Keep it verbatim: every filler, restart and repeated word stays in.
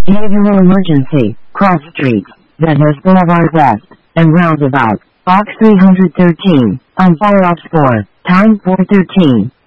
Behavioral emergency. Cross streets. Venice Boulevard West. And roundabout. Box three hundred thirteen. On fire ops four. Time four thirteen.